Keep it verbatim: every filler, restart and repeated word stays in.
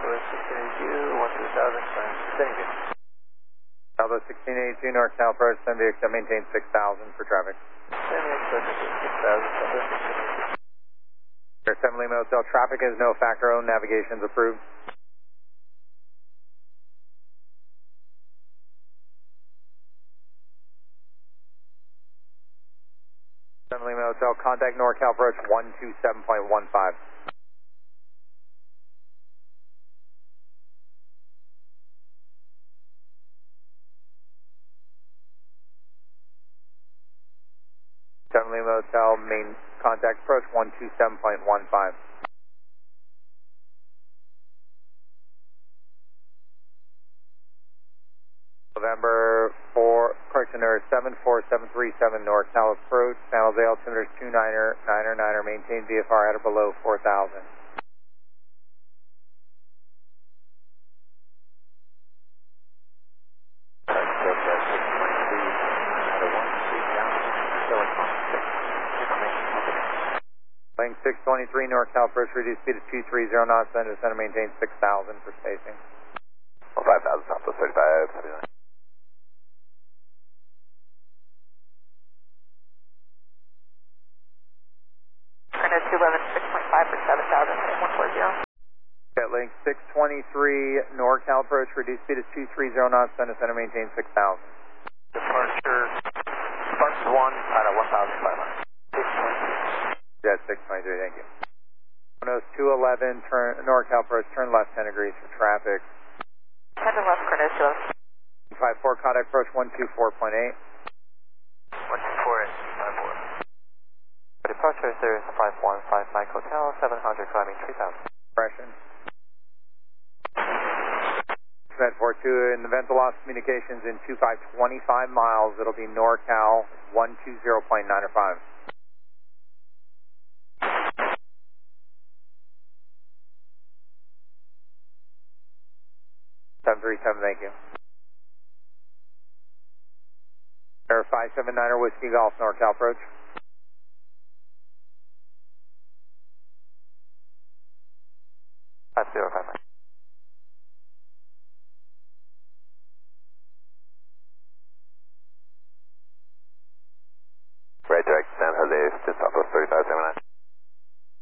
Southwest sixteen eighty-two, one two thousand, continue. Southwest sixteen eighty-two, North Cal approach, send vehicle maintain six thousand for traffic. Send vehicle six thousand, Southwest sixteen eighty-two. Air seven Lima Hotel, traffic is no factor, own navigation's approved. seven Lima Hotel, contact NorCal approach one two seven point one five. seven Lima Hotel, main contact approach one two seven point one five. November four, correction there is seven four seven three seven NorCal approach, San Jose altimeter is two niner, niner, niner, maintain V F R at or below four thousand. Lane six twenty-three, NorCal approach, reduced speed to two three zero knots, center to center, maintain six thousand for spacing. Well, five thousand, Southwest thirty-five, seventy-nine. Current two eleven, six point five for seven thousand, one four zero. At link six twenty-three, NorCal approach, reduced speed is two three zero knots, center to center, maintain six thousand. Departure, departure one, out of one thousand five hundred. six twenty-three. Jet six twenty-three, thank you. Nose two eleven, turn, NorCal approach, turn left ten degrees for traffic. ten to left, Current two eleven. five four, contact approach one two four point eight. one two four eight, five four. Departure Sirius five one five Mike Hotel, seven hundred climbing three thousand. Impression. Cement four two, in the event of lost communications in two five twenty-five miles, it'll be NorCal one two zero point nine five. seven three seven, thank you. Air five seven niner Whiskey Golf, NorCal approach.